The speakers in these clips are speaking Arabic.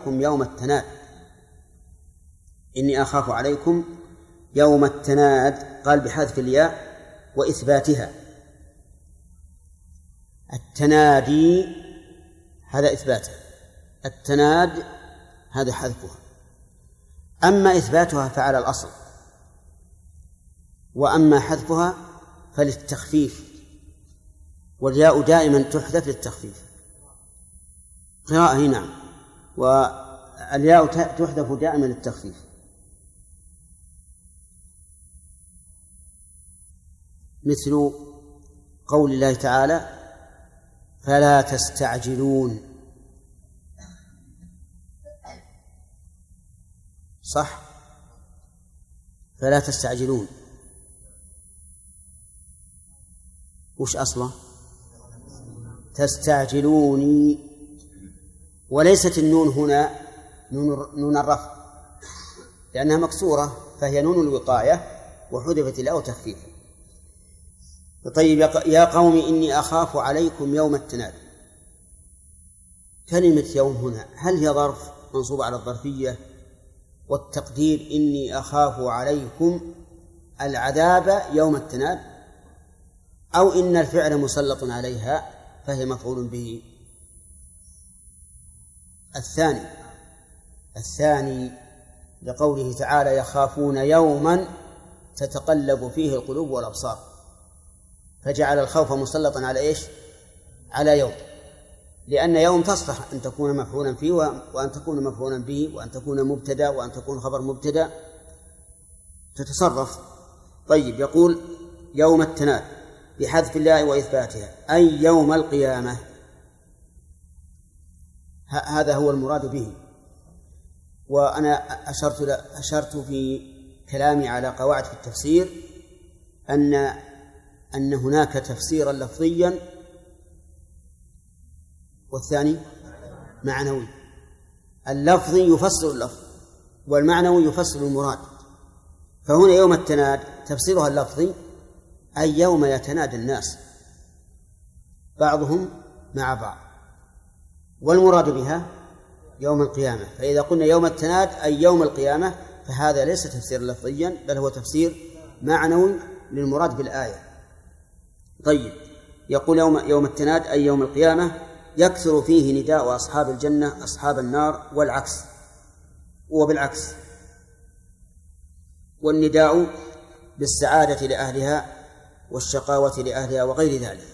عليكم يوم التناد. إني أخاف عليكم يوم التناد، قال بحذف الياء وإثباتها. التنادي هذا إثباتها، التناد هذا حذفها. أما إثباتها فعلى الأصل، وأما حذفها فللتخفيف، والياء دائما تحذف للتخفيف. قراءة نعم، والياء تحذف دائما للتخفيف. مثل قول الله تعالى فلا تستعجلون، صح؟ فلا تستعجلون وش أصله؟ تستعجلوني، وليست النون هنا نون الرفع لأنها مكسورة، فهي نون الوقاية وحذفت الياء تخفيفا. طيب، يا قوم إني أخاف عليكم يوم التناد. كلمة يوم هنا هل هي ظرف منصوب على الظرفية؟ والتقدير إني أخاف عليكم العذاب يوم التناد، أو إن الفعل مسلط عليها فهي مفعول به؟ الثاني لقوله تعالى يخافون يوما تتقلب فيه القلوب والأبصار، فجعل الخوف مسلطا على إيش؟ على يوم، لأن يوم تصلح أن تكون مفعولا فيه وأن تكون مفعولا به وأن تكون مبتدأ وأن تكون خبر مبتدأ، تتصرف. طيب، يقول يوم التناد بحذف الله وإثباتها أي يوم القيامة، هذا هو المراد به. وأنا أشرت في كلامي على قواعد في التفسير أن هناك تفسيرا لفظيا والثاني معنوي. اللفظي يفسر اللفظ والمعنوي يفسر المراد. فهنا يوم التناد تفسيرها اللفظي أي يوم يتنادى الناس بعضهم مع بعض، والمراد بها يوم القيامة. فإذا قلنا يوم التناد أي يوم القيامة فهذا ليس تفسير لفظيا بل هو تفسير معنوي للمراد بالآية. طيب، يقول يوم التناد أي يوم القيامة يكثر فيه نداء أصحاب الجنة أصحاب النار وبالعكس، والنداء بالسعادة لأهلها والشقاوة لأهلها وغير ذلك.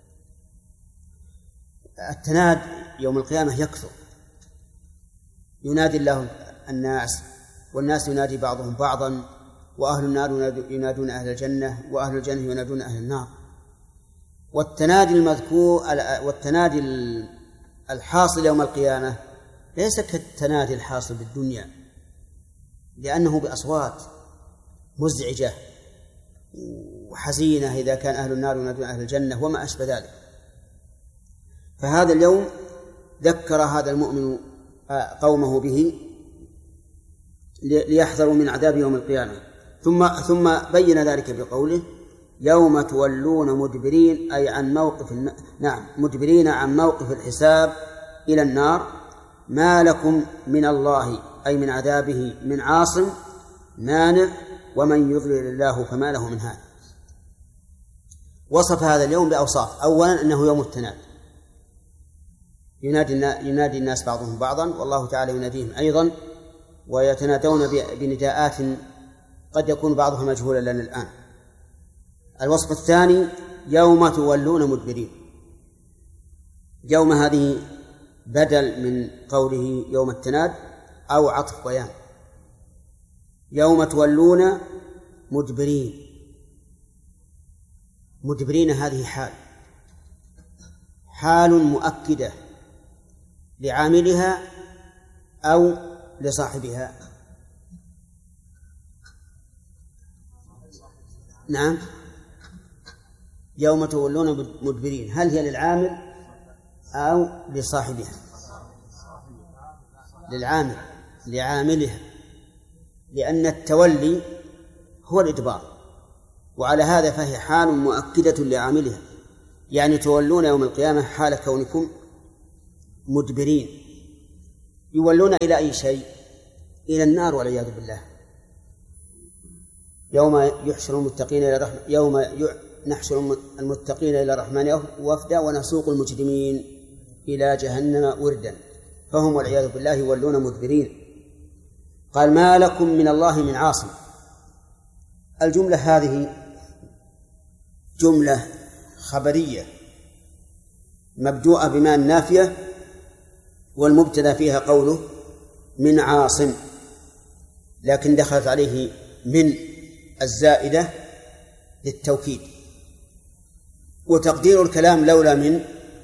التناد يوم القيامة يكثر، ينادي الله الناس والناس ينادي بعضهم بعضا، وأهل النار ينادون أهل الجنة وأهل الجنة ينادون أهل النار. والتنادي المذكور والتنادي الحاصل يوم القيامة ليس كالتنادي الحاصل بالدنيا، لأنه بأصوات مزعجة وحزينة إذا كان أهل النار ينادون أهل الجنة وما أشبه ذلك. فهذا اليوم ذكر هذا المؤمن قومه به ليحذروا من عذاب يوم القيامة، ثم بين ذلك بقوله يوم تولون مدبرين أي عن مدبرين عن موقف الحساب إلى النار، ما لكم من الله أي من عذابه من عاصم مانع، ومن يضلل الله فما له من هاد. وصف هذا اليوم بأوصاف. أولا أنه يوم التناد، ينادي الناس بعضهم بعضا، والله تعالى يناديهم أيضا، ويتنادون بنداءات قد يكون بعضها مجهولا لنا الآن. الوصف الثاني يوم تولون مدبرين. يوم هذه بدل من قوله يوم التناد أو عطف بيان. يوم تولون مدبرين هذه حال مؤكدة لعاملها أو لصاحبها. نعم، يوم تولون مدبرين هل هي للعامل أو لصاحبها؟ لعاملها، لأن التولي هو الإدبار، وعلى هذا فهي حال مؤكدة لعاملها، يعني تولون يوم القيامة حال كونكم مدبرين. يولون إلى أي شيء؟ إلى النار والعياذ بالله. يوم نحشر المتقين إلى الرحمن وفدا ونسوق المجرمين إلى جهنم وردا فهم والعياذ بالله يولون مدبرين. قال ما لكم من الله من عاصم. الجملة هذه جملة خبرية مبدوءة بما النافية، والمبتدأ فيها قوله من عاصم، لكن دخلت عليه من الزائدة للتوكيد. وتقدير الكلام لولا من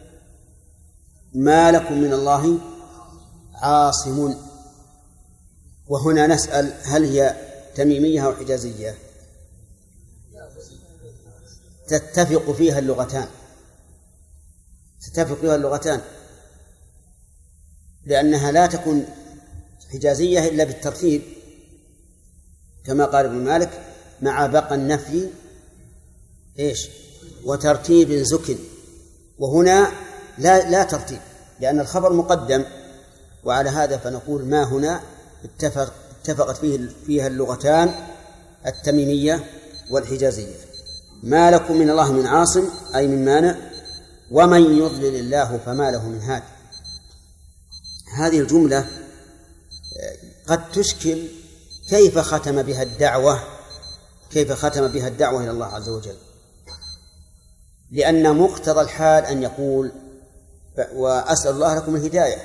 ما لكم من الله عاصم. وهنا نسأل هل هي تميمية أو حجازية؟ تتفق فيها اللغتان، لأنها لا تكون حجازية إلا بالترتيب كما قال ابن مالك مع بقى النفي وترتيب زكن. وهنا لا ترتيب لأن الخبر مقدم، وعلى هذا فنقول ما هنا اتفقت فيها اللغتان التميمية والحجازية. ما لكم من الله من عاصم أي من مانع، ومن يضلل الله فما له من هاد. هذه الجملة قد تشكل كيف ختم بها الدعوة إلى الله عز وجل، لأن مقتضى الحال أن يقول وأسأل الله لكم الهداية،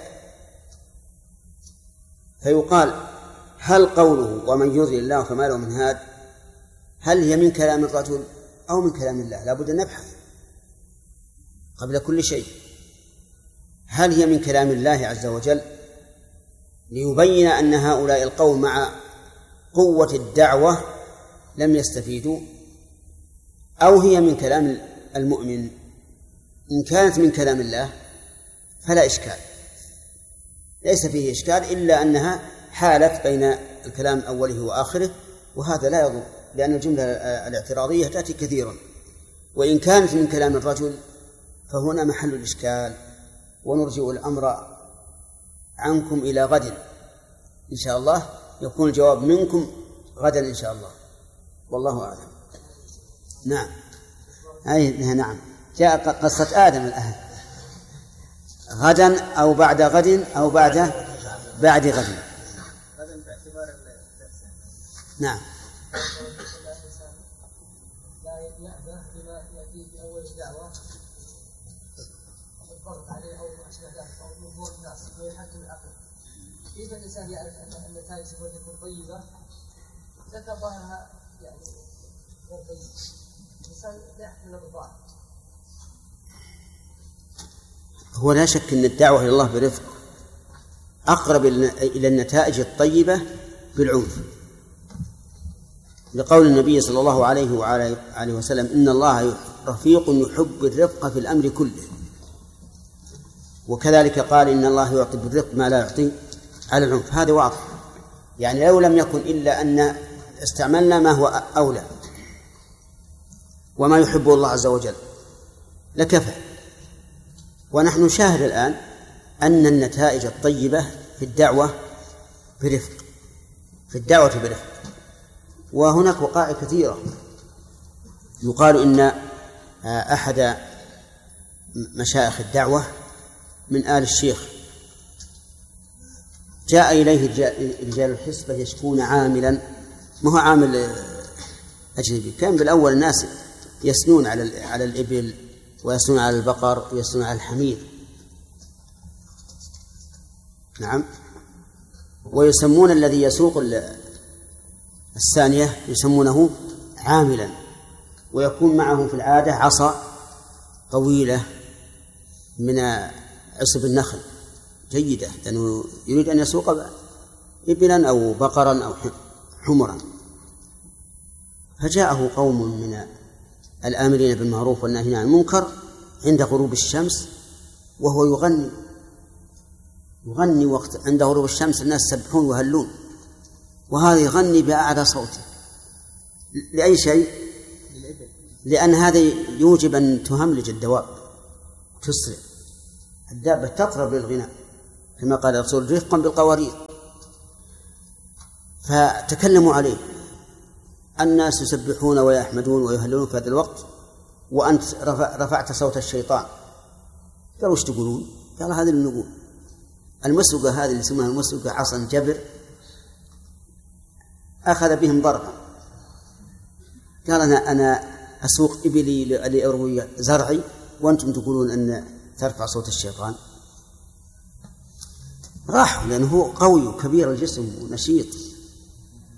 فيقال هل قوله ومن يضلل الله فما له من هاد هل هي من كلام الرجل أو من كلام الله؟ لا بد أن نبحث قبل كل شيء. هل هي من كلام الله عز وجل ليبين أن هؤلاء القوم مع قوة الدعوة لم يستفيدوا، أو هي من كلام المؤمن؟ إن كانت من كلام الله فلا إشكال، ليس فيه إشكال إلا أنها حالت بين الكلام أوله وآخره، وهذا لا يضر لأن الجملة الاعتراضية تأتي كثيرا. وإن كانت من كلام الرجل فهنا محل الإشكال، ونرجع الأمر عنكم إلى غد إن شاء الله، يكون الجواب منكم غدا إن شاء الله، والله أعلم. نعم نعم، جاء قصة آدم الآن غدا أو بعد غد أو بعد غد. نعم. لا يأبه بما يأتي في أول الدعوة الضغط عليه أو أشبه ذلك أو نفور الناس ويحكم العقل. كيف الإنسان يعرف أن النتائج سوف تكون طيبة إذا ظاهرها يعني غير طيب؟ الإنسان لا يحكم بالظاهر. هو لا شك أن الدعوة إلى الله برفق أقرب إلى النتائج الطيبة بالعنف، لقول النبي صلى الله عليه وعلى وسلم إن الله رفيق يحب الرفق في الأمر كله. وكذلك قال إن الله يعطي بالرفق ما لا يعطي على العنف. هذا واضح، يعني لو لم يكن إلا أن استعملنا ما هو أولى وما يحبه الله عز وجل لكفى. ونحن نشاهد الآن أن النتائج الطيبة في الدعوة برفق، وهناك وقائع كثيرة. يقال إن أحد مشايخ الدعوة من آل الشيخ جاء إليه رجال الحسبة يشكون عاملا، ما هو عامل أجنبي، كان بالأول الناس يسنون على الإبل ويسنون على البقر ويسنون على الحمير، نعم، ويسمون الذي يسوق الثانية يسمونه عاملا، ويكون معه في العادة عصا طويلة من عصب النخل جيدة، لأنه يريد أن يسوق إبلا أو بقرا أو حمرا. فجاءه قوم من الآمرين بالمعروف والناهين عن المنكر عند غروب الشمس وهو يغني وقت عند غروب الشمس الناس يسبحون ويهلون، وهذا يغني بأعلى صوته. لأي شيء؟ لأن هذا يوجب أن تهملج الدواب وتسرع، الدابة تطرب للغناء، كما قال الرسول رفقا بالقوارير. فتكلموا عليه. الناس يسبحون ويحمدون ويهللون في هذا الوقت وأنت رفعت صوت الشيطان. قالوا وش تقولون؟ قال هذا اللي نقول. المسرقة هذه اللي يسمونها المسرقة عصا جبر أخذ بهم ضربا. قال أنا أسوق إبلي لأروي زرعي وأنتم تقولون أن ترفع صوت الشيطان. راحوا لأنه قوي وكبير الجسم ونشيط.